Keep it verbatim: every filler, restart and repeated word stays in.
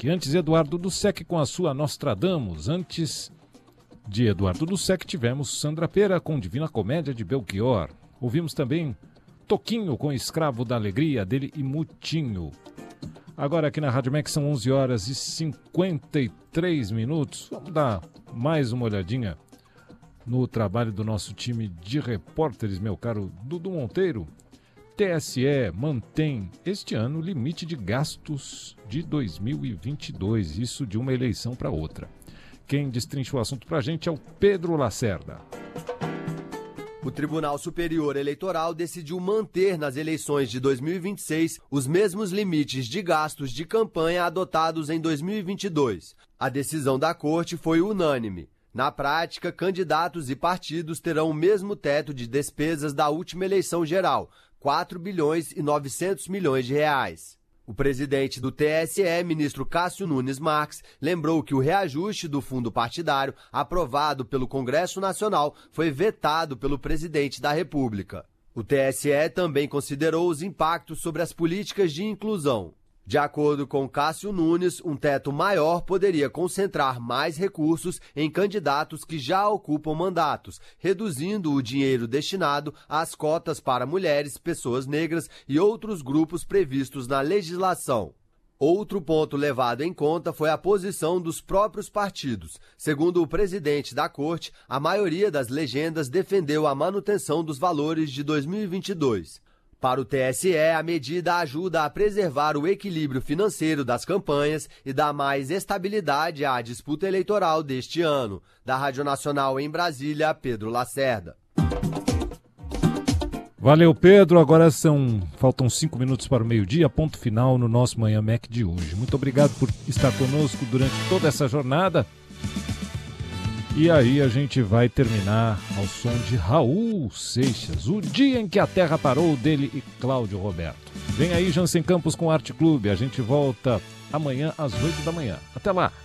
Dussek. Antes, Eduardo Dussek com a sua Nostradamus. Antes de Eduardo Dussek, tivemos Sandra Pera com Divina Comédia de Belchior. Ouvimos também Toquinho com Escravo da Alegria, dele e Mutinho. Agora aqui na Rádio Max são onze horas e cinquenta e três minutos. Vamos dar mais uma olhadinha no trabalho do nosso time de repórteres, meu caro Dudu Monteiro. T S E mantém este ano o limite de gastos de dois mil e vinte e dois, isso de uma eleição para outra. Quem destrincha o assunto para a gente é o Pedro Lacerda. O Tribunal Superior Eleitoral decidiu manter nas eleições de dois mil e vinte e seis os mesmos limites de gastos de campanha adotados em dois mil e vinte e dois. A decisão da Corte foi unânime. Na prática, candidatos e partidos terão o mesmo teto de despesas da última eleição geral, quatro bilhões e novecentos milhões de reais. O presidente do T S E, ministro Cássio Nunes Marques, lembrou que o reajuste do fundo partidário, aprovado pelo Congresso Nacional, foi vetado pelo presidente da República. O T S E também considerou os impactos sobre as políticas de inclusão. De acordo com Cássio Nunes, um teto maior poderia concentrar mais recursos em candidatos que já ocupam mandatos, reduzindo o dinheiro destinado às cotas para mulheres, pessoas negras e outros grupos previstos na legislação. Outro ponto levado em conta foi a posição dos próprios partidos. Segundo o presidente da Corte, a maioria das legendas defendeu a manutenção dos valores de dois mil e vinte e dois. Para o T S E, a medida ajuda a preservar o equilíbrio financeiro das campanhas e dá mais estabilidade à disputa eleitoral deste ano. Da Rádio Nacional em Brasília, Pedro Lacerda. Valeu, Pedro. Agora são faltam cinco minutos para o meio-dia, ponto final no nosso Manhã Mac de hoje. Muito obrigado por estar conosco durante toda essa jornada. E aí a gente vai terminar ao som de Raul Seixas, O Dia em que a Terra Parou, dele e Cláudio Roberto. Vem aí Jansen Campos com Arte Clube, a gente volta amanhã às oito da manhã. Até lá!